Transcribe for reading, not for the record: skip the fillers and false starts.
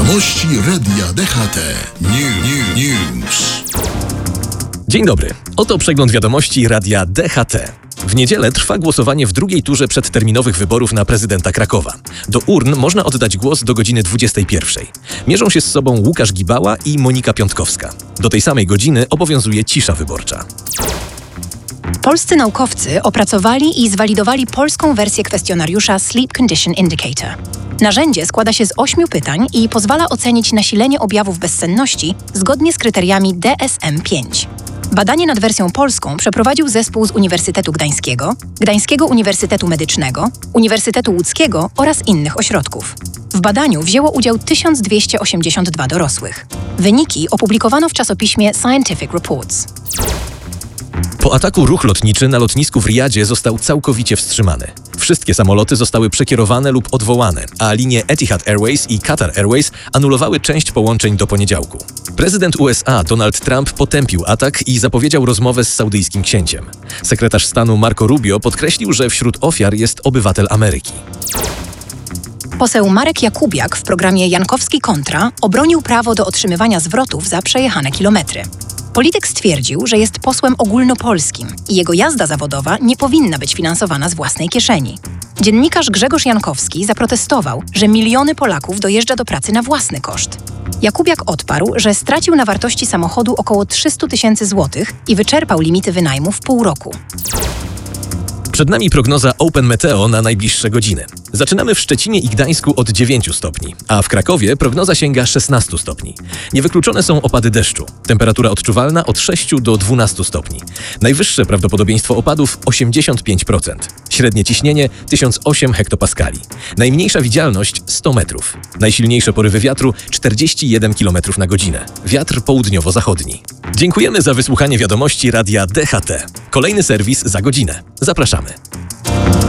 Wiadomości Radia DHT. News. Dzień dobry. Oto przegląd wiadomości Radia DHT. W niedzielę trwa głosowanie w drugiej turze przedterminowych wyborów na prezydenta Krakowa. Do urn można oddać głos do godziny 21. Mierzą się z sobą Łukasz Gibała i Monika Piątkowska. Do tej samej godziny obowiązuje cisza wyborcza. Polscy naukowcy opracowali i zwalidowali polską wersję kwestionariusza Sleep Condition Indicator. Narzędzie składa się z 8 pytań i pozwala ocenić nasilenie objawów bezsenności zgodnie z kryteriami DSM-5. Badanie nad wersją polską przeprowadził zespół z Uniwersytetu Gdańskiego, Gdańskiego Uniwersytetu Medycznego, Uniwersytetu Łódzkiego oraz innych ośrodków. W badaniu wzięło udział 1282 dorosłych. Wyniki opublikowano w czasopiśmie Scientific Reports. Po ataku ruch lotniczy na lotnisku w Riyadzie został całkowicie wstrzymany. Wszystkie samoloty zostały przekierowane lub odwołane, a linie Etihad Airways i Qatar Airways anulowały część połączeń do poniedziałku. Prezydent USA Donald Trump potępił atak i zapowiedział rozmowę z saudyjskim księciem. Sekretarz stanu Marco Rubio podkreślił, że wśród ofiar jest obywatel Ameryki. Poseł Marek Jakubiak w programie Jankowski Kontra obronił prawo do otrzymywania zwrotów za przejechane kilometry. Polityk stwierdził, że jest posłem ogólnopolskim i jego jazda zawodowa nie powinna być finansowana z własnej kieszeni. Dziennikarz Grzegorz Jankowski zaprotestował, że miliony Polaków dojeżdża do pracy na własny koszt. Jakubiak odparł, że stracił na wartości samochodu około 300 000 złotych i wyczerpał limity wynajmu w pół roku. Przed nami prognoza Open Meteo na najbliższe godziny. Zaczynamy w Szczecinie i Gdańsku od 9 stopni, a w Krakowie prognoza sięga 16 stopni. Niewykluczone są opady deszczu. Temperatura odczuwalna od 6 do 12 stopni. Najwyższe prawdopodobieństwo opadów 85%. Średnie ciśnienie 1008 hektopaskali. Najmniejsza widzialność 100 metrów. Najsilniejsze porywy wiatru 41 km na godzinę. Wiatr południowo-zachodni. Dziękujemy za wysłuchanie wiadomości Radia DHT. Kolejny serwis za godzinę. Zapraszamy.